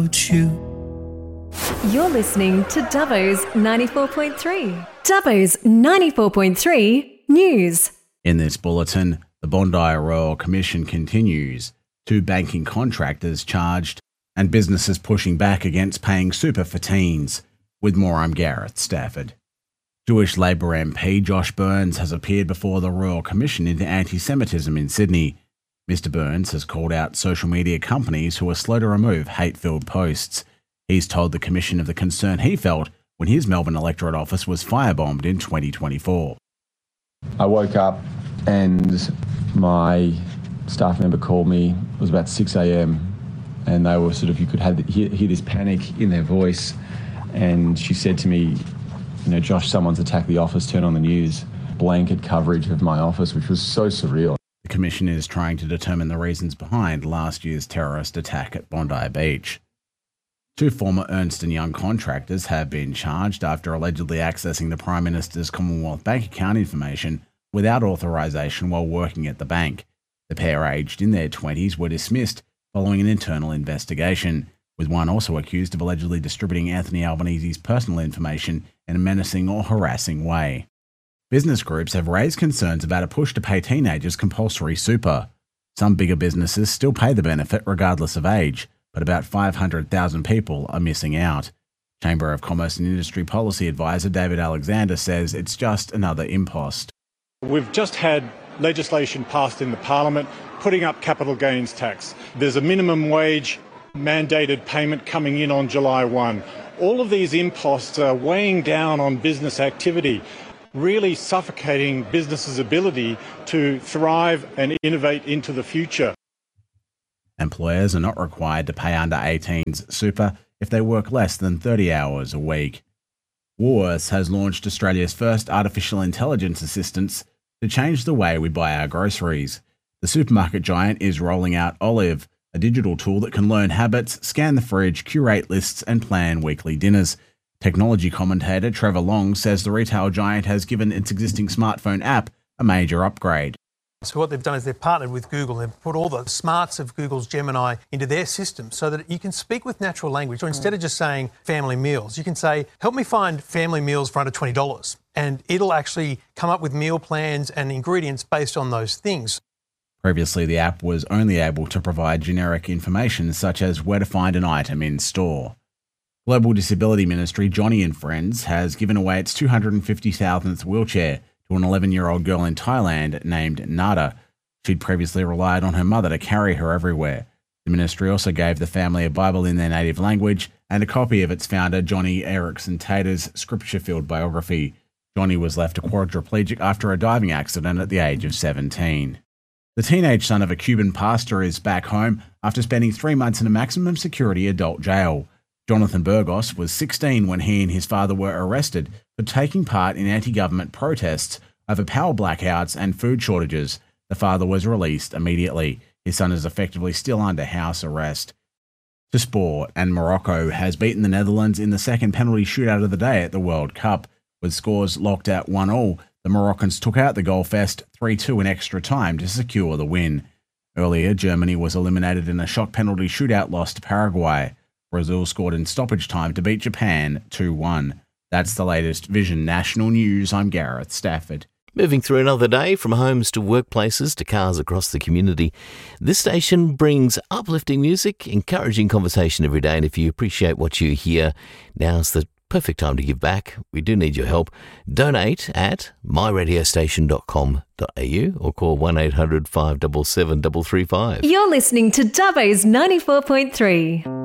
You're listening to Dubbo's 94.3. Dubbo's 94.3 News. In this bulletin, the Bondi Royal Commission continues. 2 banking contractors charged and businesses pushing back against paying super for teens. With more, I'm Gareth Stafford. Jewish Labor MP Josh Burns has appeared before the Royal Commission into anti-Semitism in Sydney. Mr. Burns has called out social media companies who are slow to remove hate-filled posts. He's told the Commission of the concern he felt when his Melbourne electorate office was firebombed in 2024. I woke up and my staff member called me. It was about 6 a.m. and they were you could hear this panic in their voice. And she said to me, Josh, someone's attacked the office, turn on the news. Blanket coverage of my office, which was so surreal. The Commission is trying to determine the reasons behind last year's terrorist attack at Bondi Beach. 2 former Ernst & Young contractors have been charged after allegedly accessing the Prime Minister's Commonwealth Bank account information without authorisation while working at the bank. The pair, aged in their 20s, were dismissed following an internal investigation, with one also accused of allegedly distributing Anthony Albanese's personal information in a menacing or harassing way. Business groups have raised concerns about a push to pay teenagers compulsory super. Some bigger businesses still pay the benefit regardless of age, but about 500,000 people are missing out. Chamber of Commerce and Industry Policy Advisor David Alexander says it's just another impost. We've just had legislation passed in the Parliament putting up capital gains tax. There's a minimum wage mandated payment coming in on July 1. All of these imposts are weighing down on business activity, really suffocating businesses' ability to thrive and innovate into the future. Employers are not required to pay under 18s super if they work less than 30 hours a week. Woolworths has launched Australia's first artificial intelligence assistants to change the way we buy our groceries. The supermarket giant is rolling out Olive, a digital tool that can learn habits, scan the fridge, curate lists, and plan weekly dinners. Technology commentator Trevor Long says the retail giant has given its existing smartphone app a major upgrade. So what they've done is they've partnered with Google. They've put all the smarts of Google's Gemini into their system so that you can speak with natural language. Or instead of just saying family meals, you can say, help me find family meals for under $20. And it'll actually come up with meal plans and ingredients based on those things. Previously, the app was only able to provide generic information such as where to find an item in store. Global Disability Ministry Johnny and Friends has given away its 250,000th wheelchair to an 11-year-old girl in Thailand named Nada. She'd previously relied on her mother to carry her everywhere. The ministry also gave the family a Bible in their native language and a copy of its founder Johnny Erickson Tater's scripture-filled biography. Johnny was left a quadriplegic after a diving accident at the age of 17. The teenage son of a Cuban pastor is back home after spending 3 months in a maximum security adult jail. Jonathan Burgos was 16 when he and his father were arrested for taking part in anti-government protests over power blackouts and food shortages. The father was released immediately. His son is effectively still under house arrest. To sport, and Morocco has beaten the Netherlands in the second penalty shootout of the day at the World Cup. With scores locked at 1-1, the Moroccans took out the goalfest 3-2 in extra time to secure the win. Earlier, Germany was eliminated in a shock penalty shootout loss to Paraguay. Brazil scored in stoppage time to beat Japan 2-1. That's the latest Vision National News. I'm Gareth Stafford. Moving through another day from homes to workplaces to cars across the community, this station brings uplifting music, encouraging conversation every day. And if you appreciate what you hear, now's the perfect time to give back. We do need your help. Donate at myradiostation.com.au or call 1800 577 335. You're listening to Dubbo's 94.3.